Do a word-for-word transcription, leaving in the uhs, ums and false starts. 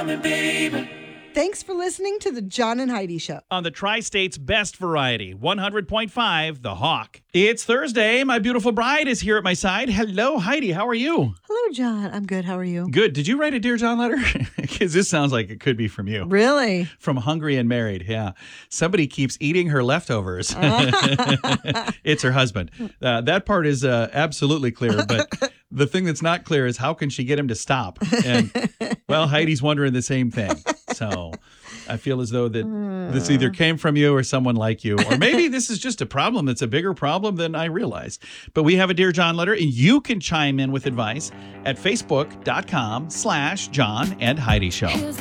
Thanks for listening to the John and Heidi Show. On the Tri-State's best variety, one hundred point five, The Hawk. It's Thursday. My beautiful bride is here at my side. Hello, Heidi. How are you? Hello, John. I'm good. How are you? Good. Did you write a Dear John letter? Because this sounds like it could be from you. Really? From Hungry and Married, yeah. Somebody keeps eating her leftovers. It's her husband. Uh, that part is uh, absolutely clear, but the thing that's not clear is how can she get him to stop? And, well, Heidi's wondering the same thing. So I feel as though that this either came from you or someone like you, or maybe this is just a problem that's a bigger problem than I realized. But we have a Dear John letter, and you can chime in with advice at facebook.com slash John and Heidi Show.